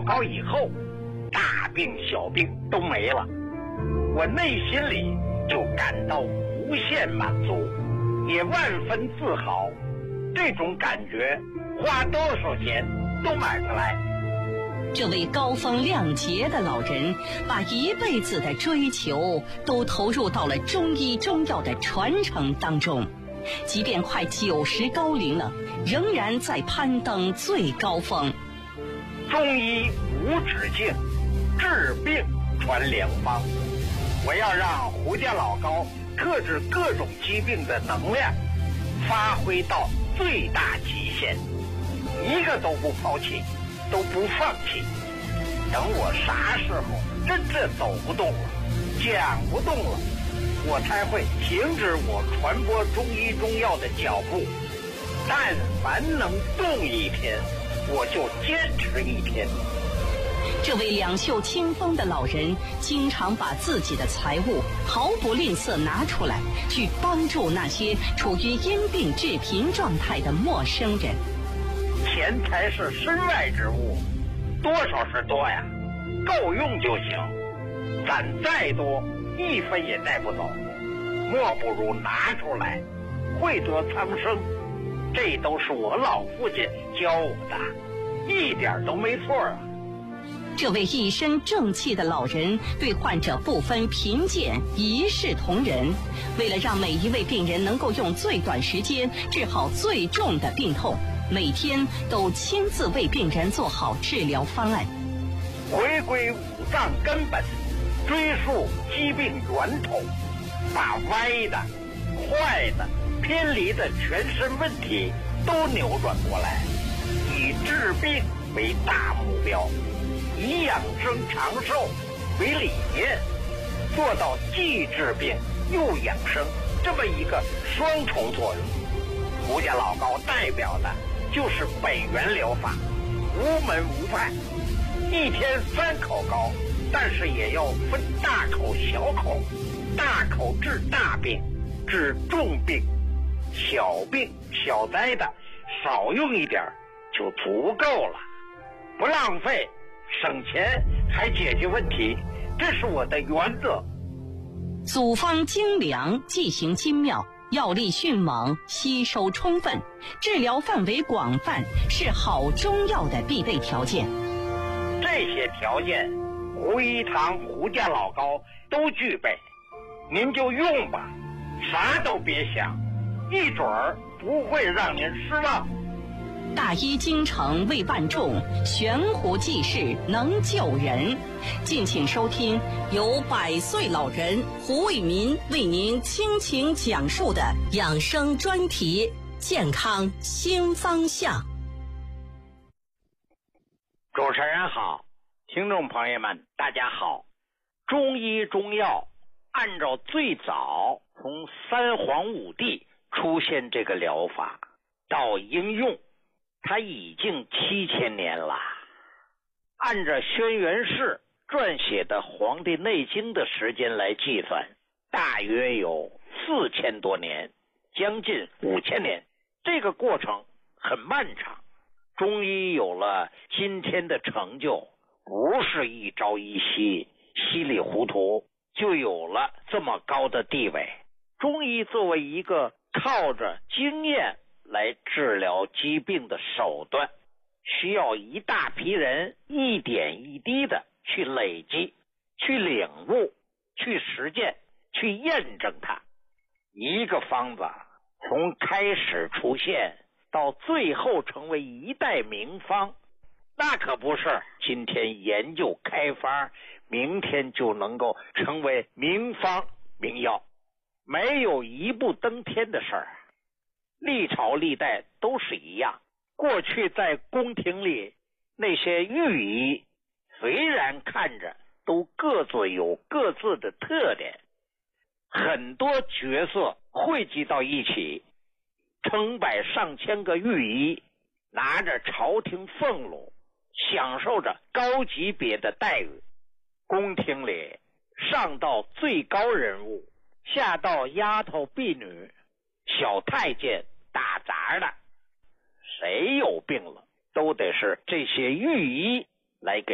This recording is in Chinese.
高以后，大病小病都没了，我内心里就感到无限满足，也万分自豪。这种感觉花多少钱都买不来。 这位高风亮节的老人把一辈子的追求都投入到了中医中药的传承当中，即便快90高龄了，仍然在攀登最高峰。 中医无止境，治病传良方。我要让胡家老高克制各种疾病的能量发挥到最大极限，一个都不抛弃，都不放弃。等我啥时候真正走不动了，讲不动了，我才会停止我传播中医中药的脚步。但凡能动一天，我就坚持一天。 这位两袖清风的老人经常把自己的财物毫不吝啬拿出来，去帮助那些处于因病致贫状态的陌生人。 钱财是身外之物，多少是多呀，够用就行。攒再多，一分也带不走，莫不如拿出来，惠泽苍生。这都是我老父亲教我的，一点都没错啊。 这位一身正气的老人对患者不分贫贱，一视同仁。为了让每一位病人能够用最短时间治好最重的病痛，每天都亲自为病人做好治疗方案。 回归五脏根本，追溯疾病源头，把歪的、坏的、偏离的全身问题都扭转过来，以治病为大目标，以养生长寿为理念，做到既治病又养生这么一个双重作用。胡家老高代表的就是北元疗法，无门无派，一天3口膏，但是也要分大口小口，大口治大病，治重病，小病小灾的少用一点就足够了，不浪费，省钱还解决问题，这是我的原则。 组方精良，剂型精妙，药力迅猛，吸收充分，治疗范围广泛，是好中药的必备条件。 这些条件，胡一堂胡家老高都具备，您就用吧，啥都别想，一准儿不会让您失望。 大医精诚为万众，悬壶济世能救人。敬请收听由100岁老人胡为民为您倾情讲述的养生专题《健康新方向》。 主持人好，听众朋友们大家好。中医中药按照最早从三皇五帝出现这个疗法到应用，它已经7000年了。按照轩辕氏撰写的《黄帝内经》的时间来计算，大约有4000多年，将近5000年。这个过程很漫长，中医有了今天的成就，不是一朝一夕稀里糊涂就有了这么高的地位。中医作为一个靠着经验来治疗疾病的手段，需要一大批人一点一滴的去累积，去领悟，去实践，去验证它。一个方子从开始出现到最后成为一代名方，那可不是今天研究开发，明天就能够成为名方名药，没有一步登天的事儿。历朝历代都是一样，过去在宫廷里那些御医虽然看着都各自有各自的特点，很多角色汇集到一起，成百上千个御医拿着朝廷俸禄，享受着高级别的待遇。宫廷里上到最高人物，下到丫头婢女，小太监打杂的，谁有病了都得是这些御医来给